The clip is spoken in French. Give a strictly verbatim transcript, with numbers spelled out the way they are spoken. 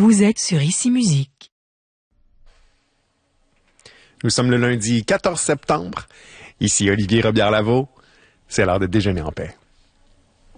Vous êtes sur Ici Musique. Nous sommes le lundi quatorze septembre. Ici Olivier Robillard-Lavaux. C'est l'heure de déjeuner en paix.